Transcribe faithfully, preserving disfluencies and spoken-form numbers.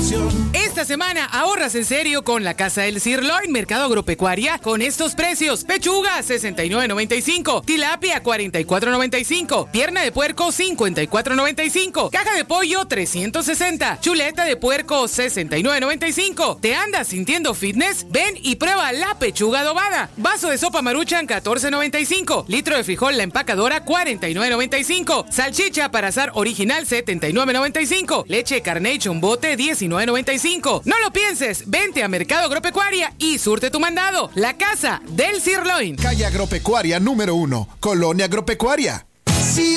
emoción. Esta semana ahorras en serio con la Casa del Sirloin Mercado Agropecuaria con estos precios. Pechuga sesenta y nueve noventa y cinco, tilapia cuarenta y cuatro noventa y cinco, pierna de puerco cincuenta y cuatro noventa y cinco, caja de pollo trescientos sesenta, chuleta de puerco sesenta y nueve noventa y cinco. ¿Te andas sintiendo fitness? Ven y prueba la pechuga adobada. Vaso de sopa Maruchan catorce noventa y cinco, litro de frijol La Empacadora cuarenta y nueve noventa y cinco, salchicha para asar original setenta y nueve noventa y cinco, leche Carnation bote diecinueve noventa y cinco. No lo pienses, vente a Mercado Agropecuaria y surte tu mandado. La Casa del Sirloin. Calle Agropecuaria número uno, Colonia Agropecuaria.